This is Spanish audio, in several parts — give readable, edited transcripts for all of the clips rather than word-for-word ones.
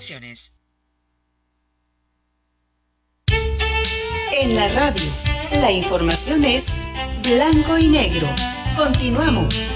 Comunicaciones. En la radio, la información es blanco y negro. Continuamos.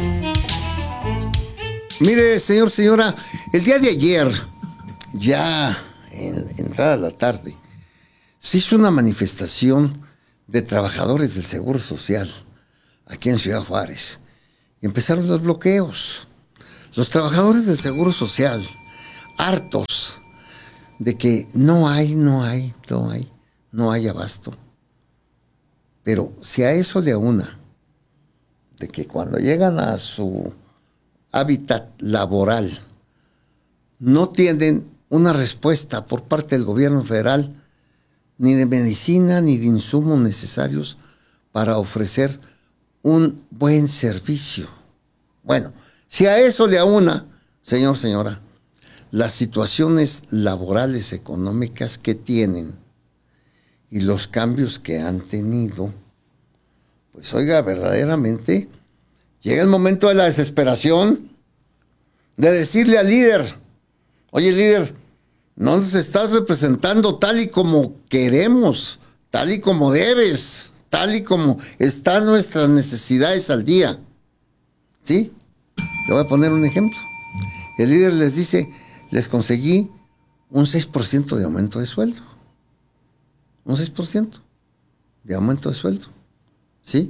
Mire, señor, señora, el día de ayer, ya en entrada la tarde, se hizo una manifestación de trabajadores del Seguro Social aquí en Ciudad Juárez. Y empezaron los bloqueos. Los trabajadores del Seguro Social, hartos de que no hay abasto. Pero si a eso le aúna de que cuando llegan a su hábitat laboral no tienen una respuesta por parte del gobierno federal ni de medicina ni de insumos necesarios para ofrecer un buen servicio. Bueno, si a eso le aúna, señor, señora, las situaciones laborales, económicas que tienen y los cambios que han tenido, pues oiga, verdaderamente llega el momento de la desesperación de decirle al líder: oye, líder, no nos estás representando tal y como queremos, tal y como debes, tal y como están nuestras necesidades al día. ¿Sí? Le voy a poner un ejemplo. El líder les dice: les conseguí un 6% de aumento de sueldo. Un 6% de aumento de sueldo. ¿Sí?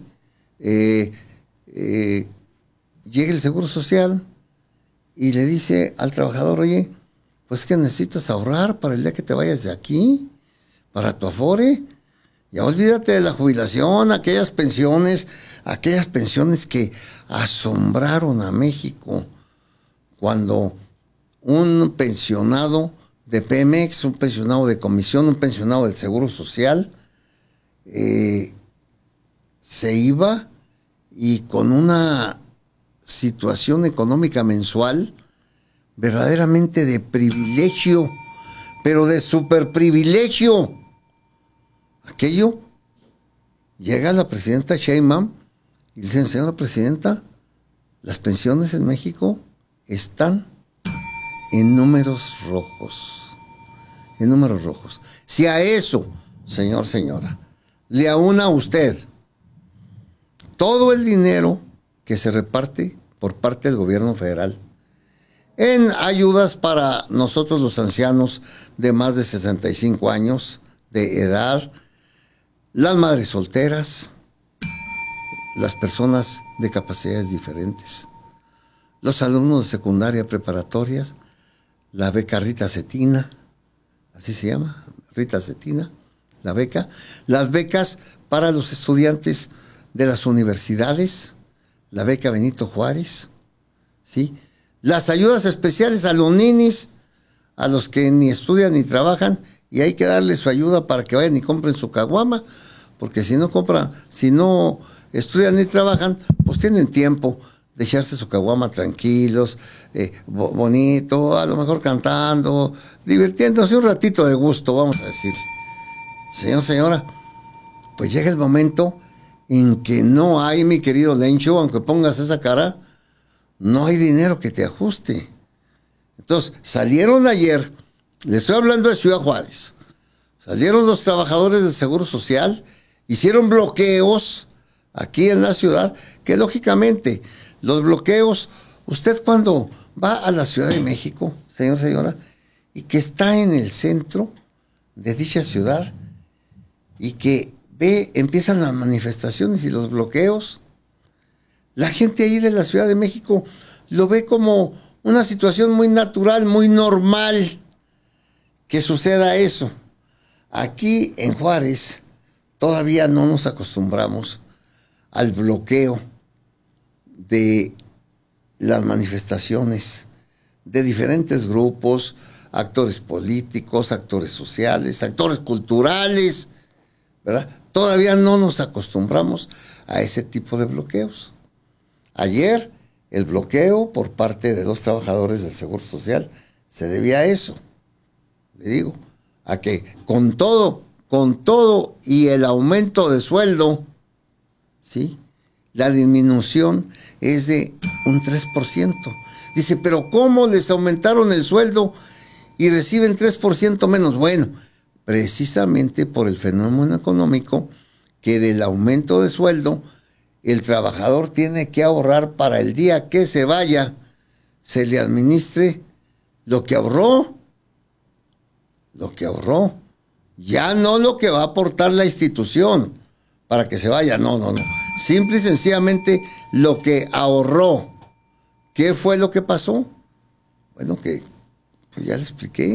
Llega el Seguro Social y le dice al trabajador: oye, pues que necesitas ahorrar para el día que te vayas de aquí, para tu Afore. Ya olvídate de la jubilación, aquellas pensiones que asombraron a México cuando un pensionado de Pemex, un pensionado de comisión, un pensionado del Seguro Social, se iba y con una situación económica mensual verdaderamente de privilegio, pero de superprivilegio. Aquello, llega la presidenta Sheinbaum y le dicen: señora presidenta, las pensiones en México están en números rojos. En números rojos. Si a eso, señor, señora, le aúna a usted todo el dinero que se reparte por parte del gobierno federal en ayudas para nosotros los ancianos de más de 65 años de edad, las madres solteras, las personas de capacidades diferentes, los alumnos de secundaria preparatorias, la beca Rita Cetina, así se llama, Rita Cetina, la beca, las becas para los estudiantes de las universidades, la beca Benito Juárez, ¿sí? Las ayudas especiales a los ninis, a los que ni estudian ni trabajan, y hay que darles su ayuda para que vayan y compren su caguama, porque si no estudian ni trabajan, pues tienen tiempo de echarse su caguama tranquilos, bonito, a lo mejor cantando, divirtiéndose un ratito de gusto, vamos a decir. Señor, señora, pues llega el momento en que no hay, mi querido Lencho, aunque pongas esa cara, no hay dinero que te ajuste. Entonces, salieron ayer, le estoy hablando de Ciudad Juárez, salieron los trabajadores del Seguro Social, hicieron bloqueos aquí en la ciudad, que lógicamente los bloqueos, usted cuando va a la Ciudad de México, señor, señora, y que está en el centro de dicha ciudad, y que empiezan las manifestaciones y los bloqueos, la gente ahí de la Ciudad de México lo ve como una situación muy natural, muy normal que suceda eso. Aquí en Juárez todavía no nos acostumbramos al bloqueo de las manifestaciones de diferentes grupos, actores políticos, actores sociales, actores culturales, ¿verdad? Todavía no nos acostumbramos a ese tipo de bloqueos. Ayer el bloqueo por parte de los trabajadores del Seguro Social se debía a eso. Le digo, a que con todo y el aumento de sueldo, ¿sí?, la disminución es de un 3%. Dice, pero ¿cómo les aumentaron el sueldo y reciben 3% menos. Bueno, precisamente por el fenómeno económico que del aumento de sueldo, el trabajador tiene que ahorrar para el día que se vaya, se le administre lo que ahorró, ya no lo que va a aportar la institución para que se vaya, no. Simple y sencillamente lo que ahorró. ¿Qué fue lo que pasó? Bueno, que pues ya le expliqué.